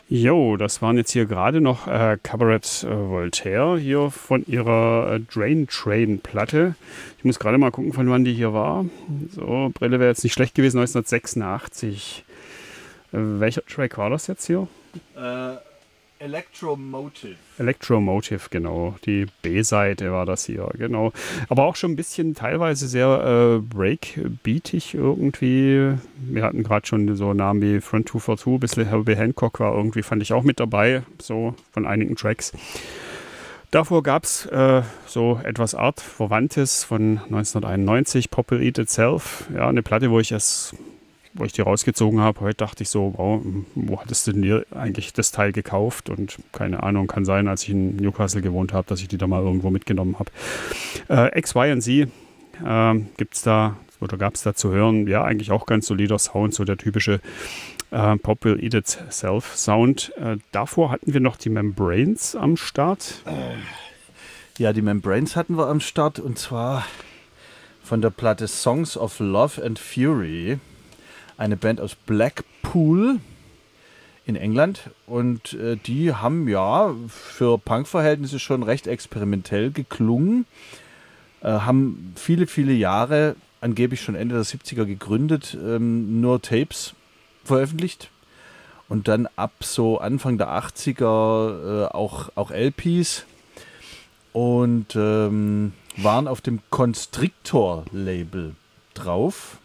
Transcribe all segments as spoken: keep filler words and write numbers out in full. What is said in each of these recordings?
Jo, das waren jetzt hier gerade noch äh, Cabaret äh, Voltaire hier von ihrer äh, Drain Train Platte. Ich muss gerade mal gucken, von wann die hier war. So, Brille wäre jetzt nicht schlecht gewesen, neunzehnhundertsechsundachtzig. Äh, welcher Track war das jetzt hier? Äh, Electromotive. Electromotive, genau. Die B-Seite war das hier, genau. Aber auch schon ein bisschen teilweise sehr äh, breakbeatig irgendwie. Wir hatten gerade schon so Namen wie Front zwei vier zwei, ein bisschen Herbie Hancock war irgendwie, fand ich auch mit dabei, so von einigen Tracks. Davor gab es äh, so etwas Artverwandtes von neunzehnhunderteinundneunzig, Pop Will Eat Itself. Ja, eine Platte, wo ich es wo ich die rausgezogen habe, heute dachte ich so, wow, wo hattest du denn dir eigentlich das Teil gekauft? Und keine Ahnung, kann sein, als ich in Newcastle gewohnt habe, dass ich die da mal irgendwo mitgenommen habe. Äh, X Y Z äh, gibt's da, oder gab es da zu hören, ja, eigentlich auch ganz solider Sound, so der typische äh, Pop Will Eat Itself Sound. Äh, davor hatten wir noch die Membranes am Start. Ja, die Membranes hatten wir am Start und zwar von der Platte Songs of Love and Fury. Eine Band aus Blackpool in England und äh, die haben ja für Punk-Verhältnisse schon recht experimentell geklungen, äh, haben viele, viele Jahre, angeblich schon Ende der siebziger gegründet, ähm, nur Tapes veröffentlicht und dann ab so Anfang der achtziger äh, auch, auch L Ps und ähm, waren auf dem Constrictor-Label drauf.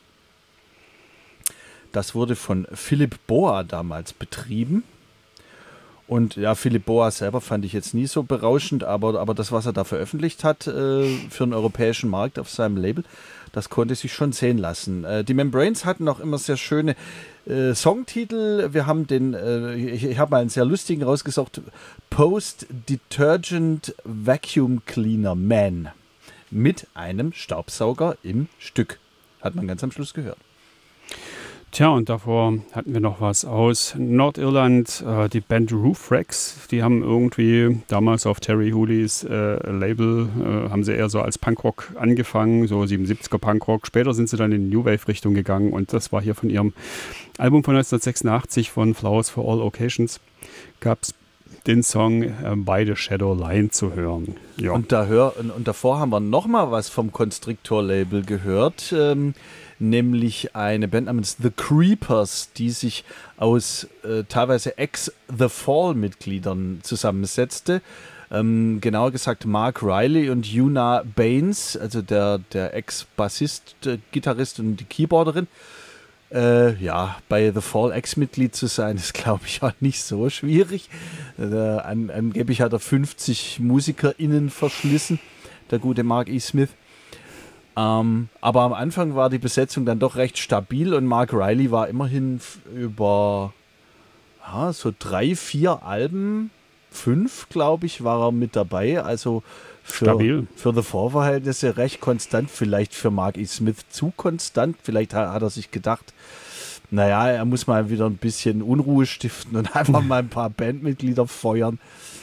Das wurde von Philip Boa damals betrieben. Und ja, Philip Boa selber fand ich jetzt nie so berauschend, aber, aber das, was er da veröffentlicht hat äh, für den europäischen Markt auf seinem Label, das konnte sich schon sehen lassen. Äh, die Membranes hatten auch immer sehr schöne äh, Songtitel. Wir haben den, äh, ich, ich habe mal einen sehr lustigen rausgesucht, Post Detergent Vacuum Cleaner Man mit einem Staubsauger im Stück. Hat man ganz am Schluss gehört. Tja, und davor hatten wir noch was aus Nordirland, äh, die Band Roofrax. Die haben irgendwie damals auf Terry Hooleys äh, Label, äh, haben sie eher so als Punkrock angefangen, so siebenundsiebziger Punkrock. Später sind sie dann in die New Wave-Richtung gegangen und das war hier von ihrem Album von neunzehnhundertsechsundachtzig von Flowers for All Occasions. Gab es den Song äh, By the Shadow Line zu hören. Ja. Und, da hör, und, und davor haben wir nochmal was vom Constrictor-Label gehört, ähm, nämlich eine Band namens The Creepers, die sich aus äh, teilweise Ex-The Fall-Mitgliedern zusammensetzte. Ähm, genauer gesagt Mark Riley und Una Baines, also der, der Ex-Bassist, äh, Gitarrist und die Keyboarderin. Äh, ja, bei The Fall Ex-Mitglied zu sein, ist, glaube ich, auch nicht so schwierig. Äh, an, angeblich hat er fünfzig MusikerInnen verschlissen, der gute Mark E. Smith. Ähm, aber am Anfang war die Besetzung dann doch recht stabil und Mark Riley war immerhin f- über ja, so drei, vier Alben, fünf, glaube ich, war er mit dabei. Also für, Stabil. für The Fall-Verhältnisse recht konstant, vielleicht für Mark E. Smith zu konstant. Vielleicht hat, hat er sich gedacht, naja, er muss mal wieder ein bisschen Unruhe stiften und einfach mal ein paar Bandmitglieder feuern.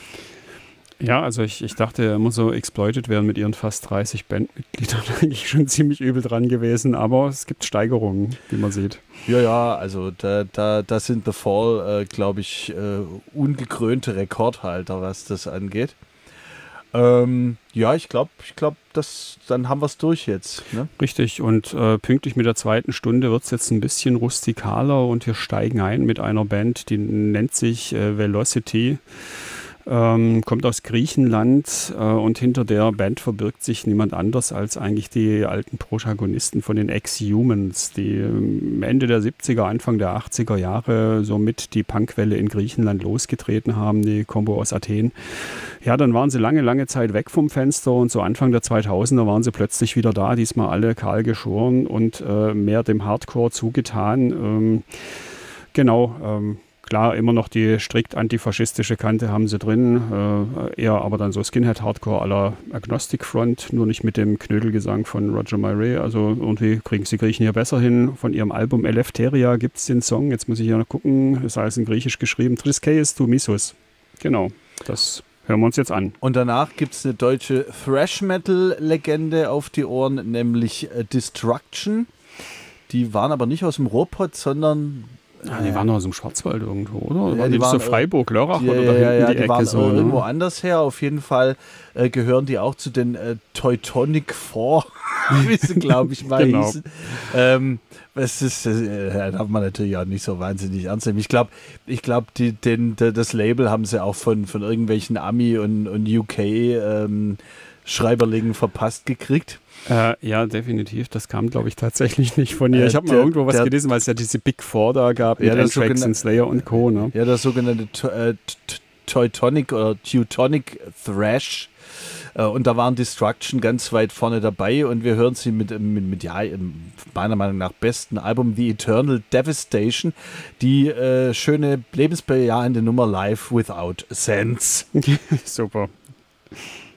Ja, also ich, ich dachte, er muss so exploited werden mit ihren fast dreißig Bandmitgliedern. Eigentlich schon ziemlich übel dran gewesen, aber es gibt Steigerungen, wie man sieht. Ja, ja, also da, da, da sind The Fall, äh, glaube ich, äh, ungekrönte Rekordhalter, was das angeht. Ähm, ja, ich glaube, ich glaub, dann haben wir es durch jetzt. Ne? Richtig, und äh, pünktlich mit der zweiten Stunde wird es jetzt ein bisschen rustikaler und wir steigen ein mit einer Band, die nennt sich äh, Velocity. Ähm, kommt aus Griechenland äh, und hinter der Band verbirgt sich niemand anders als eigentlich die alten Protagonisten von den Ex-Humans, die ähm, Ende der siebziger, Anfang der achtziger Jahre somit die Punkwelle in Griechenland losgetreten haben, die Combo aus Athen. Ja, dann waren sie lange, lange Zeit weg vom Fenster und so Anfang der zweitausender waren sie plötzlich wieder da, diesmal alle kahl geschoren und äh, mehr dem Hardcore zugetan. Ähm, genau, ähm, Klar, immer noch die strikt antifaschistische Kante haben sie drin, äh, eher aber dann so Skinhead-Hardcore à la Agnostic Front, nur nicht mit dem Knödelgesang von Roger Miret. Also irgendwie kriegen sie Griechen hier besser hin. Von ihrem Album Eleftheria gibt es den Song, jetzt muss ich hier noch gucken, ist alles in Griechisch geschrieben, Triskeios tu Missos. Genau, das hören wir uns jetzt an. Und danach gibt es eine deutsche Thrash-Metal-Legende auf die Ohren, nämlich äh, Destruction. Die waren aber nicht aus dem Ruhrpott, sondern Ja, die waren aus dem Schwarzwald irgendwo, oder? Ja, waren die die, waren, so Freiburg, Lörrach ja, oder ja, da hinten ja, die, die Ecke waren so? äh, irgendwo Ne? anders her. Auf jeden Fall äh, gehören die auch zu den äh, Teutonic Four, wie sie, glaube ich, mal Genau. hießen. Ähm, das ist, äh, darf man natürlich auch nicht so wahnsinnig ernst nehmen. Ich glaube, ich glaub, die, den, de, das Label haben sie auch von, von irgendwelchen Ami- und, und U K-Schreiberlingen ähm, verpasst gekriegt. Äh, ja, definitiv. Das kam, glaube ich, tatsächlich nicht von ihr. Äh, Ich habe mal der- irgendwo was der- gelesen, weil es ja diese Big Four da gab Ja, mit das Anthrax sogenannte- und Slayer und Co. Ne? Ja, der sogenannte Te- äh, T- Teutonic oder Teutonic Thrash. Äh, Und da waren Destruction ganz weit vorne dabei und wir hören sie mit, mit, mit ja, im meiner Meinung nach besten Album The Eternal Devastation, die äh, schöne lebensbejahende Nummer Live Without Sense. Super.